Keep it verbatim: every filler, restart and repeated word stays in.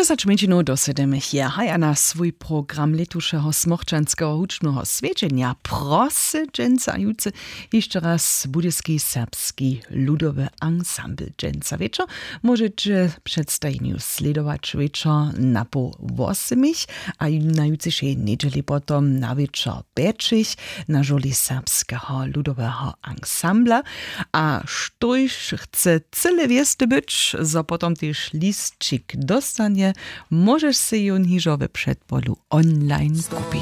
šesać minut do siedmich je. Haj a na swój program letušeho smochčanského hučného sviečenia prosidženca juce jeszcze raz budyski serbski ludowy ensemble dženca. Wieczor możecie przedstawieniu sledować wieczor na po osemich, a na jutrzejszej niedzieli potom na wieczor pięćich na żoli serbskiego ludowego ensembla. A sztojś chce cyle wieste być, zo potom też listčik dostanie, możesz se ją niżowe przedpolu online kupić.